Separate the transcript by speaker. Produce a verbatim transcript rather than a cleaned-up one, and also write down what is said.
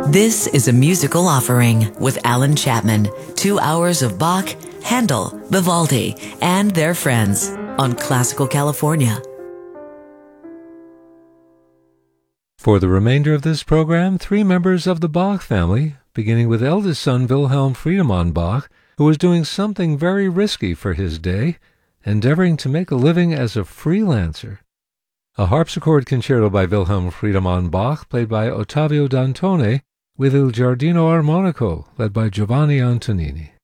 Speaker 1: This is a musical offering with Alan Chapman. Two hours of Bach, Handel, Vivaldi, and their friends on Classical California.
Speaker 2: For the remainder of this program, three members of the Bach family, beginning with eldest son Wilhelm Friedemann Bach, who was doing something very risky for his day, endeavoring to make a living as a freelancer. A harpsichord concerto by Wilhelm Friedemann Bach, played by Ottavio Dantone, with Il Giardino Armonico, led by Giovanni Antonini.